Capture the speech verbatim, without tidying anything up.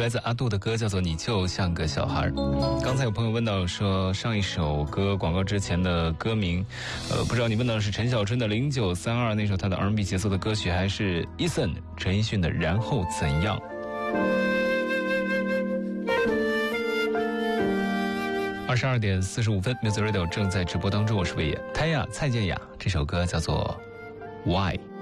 来自阿杜的歌，叫做《你就像个小孩》。刚才有朋友问到说上一首歌广告之前的歌名，呃，不知道你问到的是陈小春的零九三二那首他的 R and B 节奏的歌曲，还是 Eason 陈奕迅的然后怎样。二十二点四十五分 Music Radio 正在直播当中，我是魏野。泰雅蔡健雅，这首歌叫做 Why。